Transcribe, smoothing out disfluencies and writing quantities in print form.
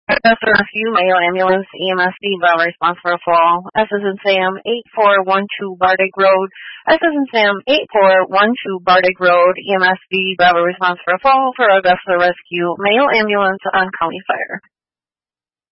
Augusta Rescue, Mayo Ambulance, EMSD, Bravo response for a fall. S is in Sam, 8412 Bardig Road. S is in Sam, 8412 Bardig Road, EMSD, Bravo response for a fall for Augusta Rescue, Mayo Ambulance on County Fire.